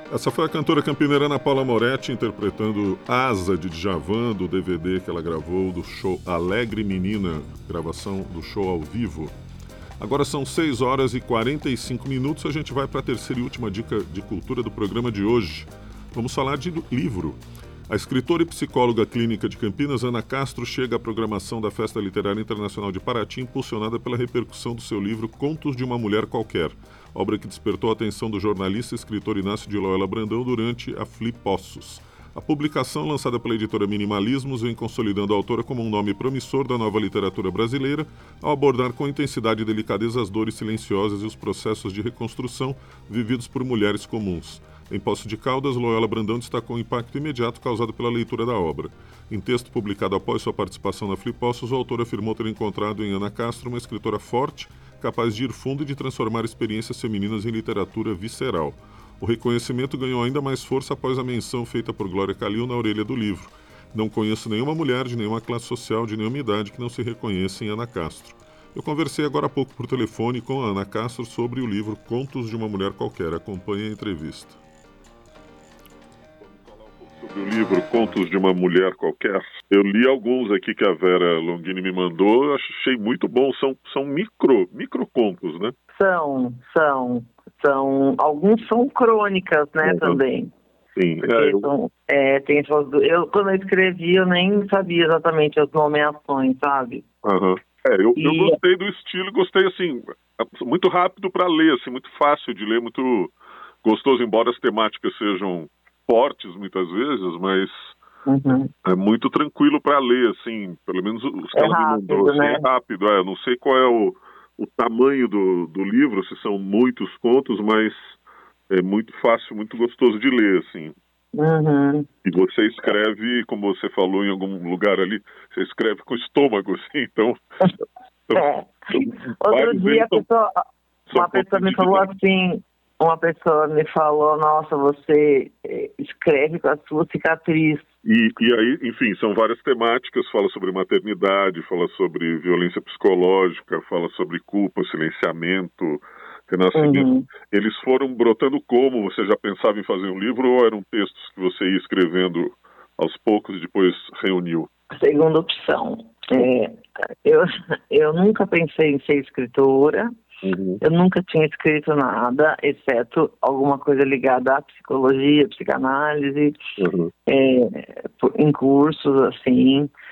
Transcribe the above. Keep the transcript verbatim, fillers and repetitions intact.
Essa foi a cantora campineira Ana Paula Moretti interpretando Asa de Djavan, do D V D que ela gravou do show Alegre Menina, gravação do show ao vivo. Agora são seis horas e quarenta e cinco minutos, a gente vai para a terceira e última dica de cultura do programa de hoje. Vamos falar de livro. A escritora e psicóloga clínica de Campinas, Ana Castro, chega à programação da Festa Literária Internacional de Paraty, impulsionada pela repercussão do seu livro Contos de uma Mulher Qualquer, obra que despertou a atenção do jornalista e escritor Inácio de Loyola Brandão durante a Flipossos. A publicação, lançada pela editora Minimalismos, vem consolidando a autora como um nome promissor da nova literatura brasileira, ao abordar com intensidade e delicadeza as dores silenciosas e os processos de reconstrução vividos por mulheres comuns. Em Poços de Caldas, Loyola Brandão destacou o impacto imediato causado pela leitura da obra. Em texto publicado após sua participação na Flipossos, o autor afirmou ter encontrado em Ana Castro uma escritora forte, capaz de ir fundo e de transformar experiências femininas em literatura visceral. O reconhecimento ganhou ainda mais força após a menção feita por Glória Calil na orelha do livro. Não conheço nenhuma mulher de nenhuma classe social, de nenhuma idade que não se reconheça em Ana Castro. Eu conversei agora há pouco por telefone com a Ana Castro sobre o livro Contos de uma Mulher Qualquer. Acompanhe a entrevista. Sobre o livro Contos de uma Mulher Qualquer. Eu li alguns aqui que a Vera Longini me mandou, eu achei muito bom. São, são micro, micro contos, né? São, são, são. Alguns são crônicas, né, uhum. também. Sim, é, eu... São, é, tem eu Quando eu escrevi, eu nem sabia exatamente as nomeações, sabe? Uhum. É, eu, e... eu gostei do estilo, gostei, assim, muito rápido para ler, assim, muito fácil de ler, muito gostoso, embora as temáticas sejam fortes muitas vezes, mas uhum. é muito tranquilo para ler, assim, pelo menos os que é ela rápido, me mandou, assim, né? é rápido, é, não sei qual é o, o tamanho do, do livro, se são muitos contos, mas é muito fácil, muito gostoso de ler, assim. Uhum. E você escreve, como você falou em algum lugar ali, você escreve com estômago, assim, então... é. Outro dia a pessoa, uma pessoa me falou assim... Uma pessoa me falou, nossa, você escreve com a sua cicatriz. E, e aí, enfim, são várias temáticas, fala sobre maternidade, fala sobre violência psicológica, fala sobre culpa, silenciamento, renascimento. Uhum. Eles foram brotando como? Você já pensava em fazer um livro ou eram textos que você ia escrevendo aos poucos e depois reuniu? Segunda opção. É, eu, eu nunca pensei em ser escritora. Uhum. Eu nunca tinha escrito nada, exceto alguma coisa ligada à psicologia, psicanálise, uhum. é, em cursos, assim.